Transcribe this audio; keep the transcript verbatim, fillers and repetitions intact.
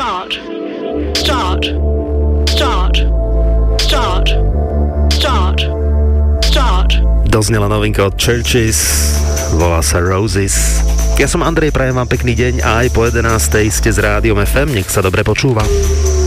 Start. Start. Start. Start. Start. Start. Doznela novinka od Churches, volá sa Roses. Ja som Andrej, prajem vám pekný deň a aj po jedenástej ste s Rádiom ef em, nech sa dobre počúva.